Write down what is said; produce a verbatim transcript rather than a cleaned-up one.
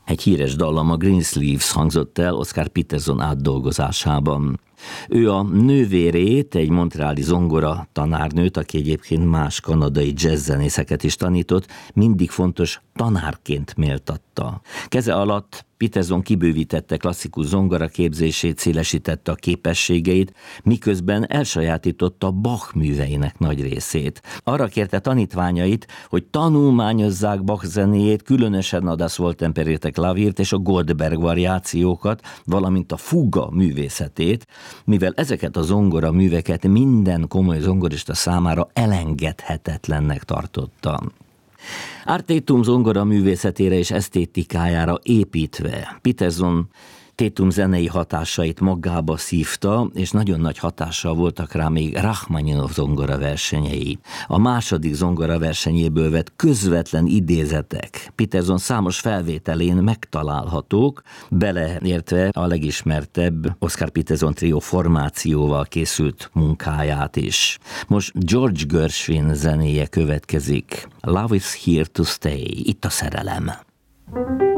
Egy híres dallam, a Greensleeves hangzott el Oscar Peterson átdolgozásában. Ő a nővérét, egy montreali zongora tanárnőt, aki egyébként más kanadai jazzzenészeket is tanított, mindig fontos tanárként méltatta. Keze alatt Peterson kibővítette klasszikus zongora képzését, szélesítette a képességeit, miközben elsajátította Bach műveinek nagy részét. Arra kérte tanítványait, hogy tanulmányozzák Bach zenéjét, különösen a Das Wohltemperierte Klaviert és a Goldberg variációkat, valamint a fuga művészetét, mivel ezeket a zongora műveket minden komoly zongorista számára elengedhetetlennek tartotta. Art Tatum zongora művészetére és esztétikájára építve Peterson Tatum zenei hatásait magába szívta, és nagyon nagy hatással voltak rá még Rachmaninov zongora versenyei. A második zongora versenyéből vett közvetlen idézetek Peterson számos felvételén megtalálhatók, beleértve a legismertebb Oscar Peterson Trio formációval készült munkáját is. Most George Gershwin zenéje következik. Love is here to stay. Itt a szerelem.